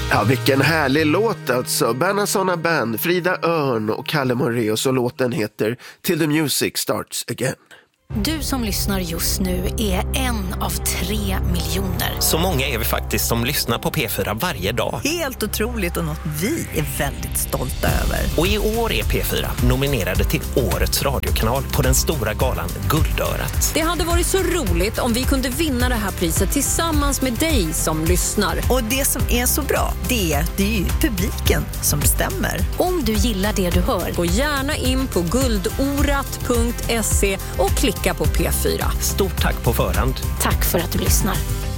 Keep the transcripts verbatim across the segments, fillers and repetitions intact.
Ja, vilken härlig låt alltså. Bernasona Band, Frida Örn och Kalle Moraeus, och låten heter Till the Music Starts Again. Du som lyssnar just nu är en av tre miljoner. Så många är vi faktiskt som lyssnar på P fyra varje dag. Helt otroligt, och något vi är väldigt stolta över. Och i år är P fyra nominerade till Årets radiokanal på den stora galan Guldörat. Det hade varit så roligt om vi kunde vinna det här priset tillsammans med dig som lyssnar. Och det som är så bra, det är, det är ju publiken som bestämmer. Om du gillar det du hör, gå gärna in på guldorat punkt se och klicka på P fyra. Stort tack på förhand. Tack för att du lyssnar.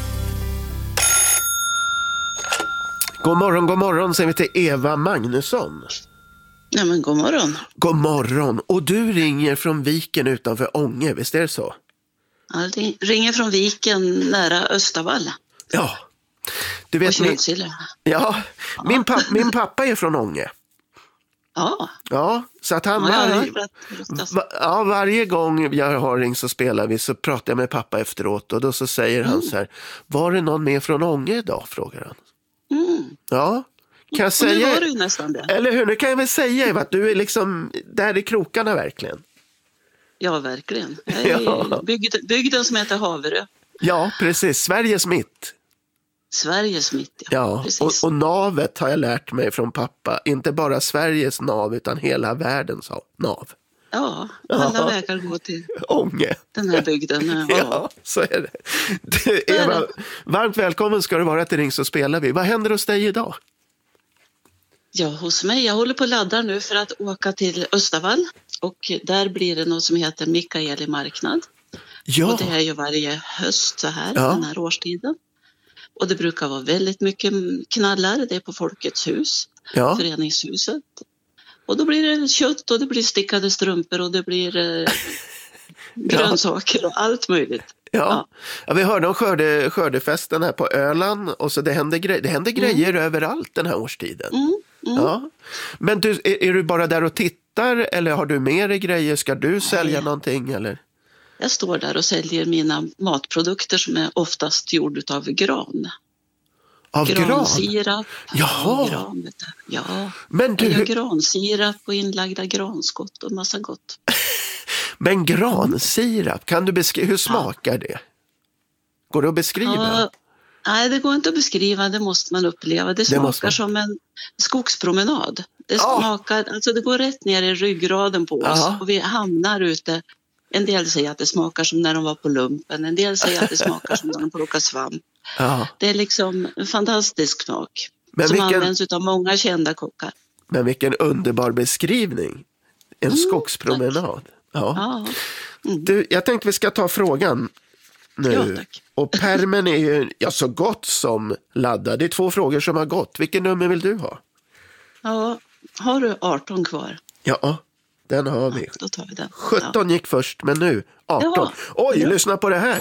God morgon, god morgon, säger vi till Eva Magnusson. Ja, men god morgon. God morgon. Och du ringer från Viken utanför Ånge, visst är det så? Ja, jag ringer från Viken nära Östavall. Ja. Du vet, min, ja, min, pappa, min pappa är från Ånge. Ja. Ja, så att han ja, var, var, ja, varje gång jag har ring så spelar vi, så pratar jag med pappa efteråt, och då så säger mm. han så här: var det någon med från Ånge idag, frågar han. Mm. Ja, kan jag och säga, nu var du nästan det. Eller hur, nu kan jag väl säga, Eva, att du är liksom där i krokarna verkligen. Ja, verkligen. Jag är ja. bygd, bygden som heter Haverö. Ja, precis, Sveriges mitt. Sveriges mitt, ja. ja och, och navet har jag lärt mig från pappa. Inte bara Sveriges nav, utan hela världens nav. Ja, alla ja. vägar går till Ånge. Den här bygden. Ja, ja så är det. Du, Eva, varmt välkommen ska du vara till Ring så spelar vi. Vad händer hos dig idag? Ja, hos mig. Jag håller på att ladda nu för att åka till Östavall. Och där blir det något som heter Mikaeli marknad. Ja. Och det är ju varje höst så här, ja. den här årstiden. Och det brukar vara väldigt mycket knallar. Det är på Folkets hus, ja. föreningshuset. Och då blir det kött och det blir stickade strumpor och det blir eh, grönsaker och allt möjligt. Ja, ja. ja vi hörde om skörde, skördefesten här på Öland. Och så det händer, gre- det händer grejer mm. överallt den här årstiden. Mm. Mm. Ja. Men du, är, är du bara där och tittar, eller har du mer grejer? Ska du sälja Nej. någonting eller? Jag står där och säljer mina matprodukter som är oftast gjord av gran. Av gran? Gransirap. Jaha. Gran, vet du. Ja. Men du... Jag gör gransirap och inlagda granskott och massa gott. Men gransirap, kan du beskriva, hur smakar ja. det? Går det att beskriva? Ja. Nej, det går inte att beskriva, det måste man uppleva. Det smakar det som en skogspromenad. Det smakar, ja. alltså det går rätt ner i ryggraden på oss. Ja. Och vi hamnar ute. En del säger att det smakar som när de var på lumpen. En del säger att det smakar som när de plockar svamp. Ja. Det är liksom en fantastisk smak. Men som vilken, används av många kända kockar. Men vilken underbar beskrivning. En mm, skogspromenad. Ja. Ja. Mm. Du, jag tänkte vi ska ta frågan nu. Ja, tack. Och pärmen är ju ja, så gott som laddad. Det är två frågor som har gått. Vilken nummer vill du ha? Ja, har du arton kvar? Ja. Den har vi. Ja, då tar vi den. sjutton ja. gick först, men nu arton. Ja. Oj, ja. lyssna på det här.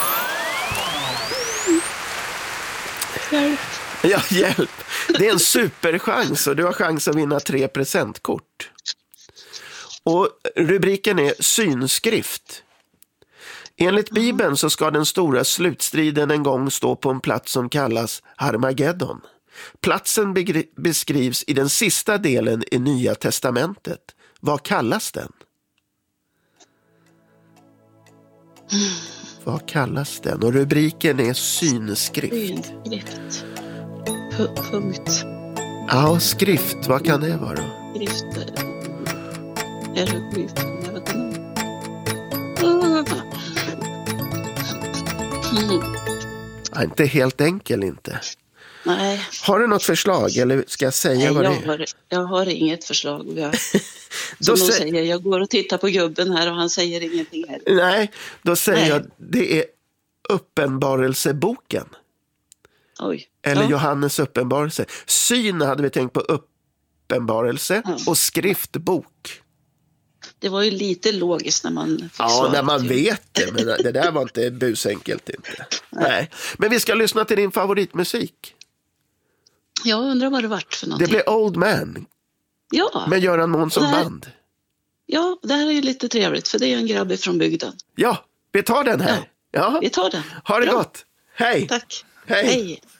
Hjälp. Ja, hjälp. Det är en superchans och du har chans att vinna tre presentkort. Och rubriken är synskrift. Enligt Bibeln så ska den stora slutstriden en gång stå på en plats som kallas Harmageddon. Platsen begri- beskrivs i den sista delen i Nya testamentet. Vad kallas den? Mm. Vad kallas den? Och rubriken är synskrift. Synskrift. P- punkt. Ja, skrift. Vad kan det vara? Skrift. Hieroglyf. Jag vet inte. Mm. Ja, inte helt enkel inte. Nej. Har du något förslag eller ska jag säga Nej, vad jag det är? Har, jag har inget förslag. Jag, som de sä- säger, jag går och tittar på gubben här och han säger ingenting här. Nej, då säger Nej. jag det är Uppenbarelseboken. Oj. Eller ja. Johannes uppenbarelse. Syn hade vi tänkt på uppenbarelse ja. och skriftbok. Det var ju lite logiskt när man fick Ja, när man vet det. Men det där var inte busenkelt inte. Nej. Nej. Men vi ska lyssna till din favoritmusik. Jag undrar vad det vart för någonting. Det blir Old Man. Ja. Med Göran Månsson här, band. Ja, det här är ju lite trevligt. För det är en grabb från bygden. Ja, vi tar den här. Ja, ja. Vi tar den. Ha det ja. gott. Hej. Tack. Hej. Hej.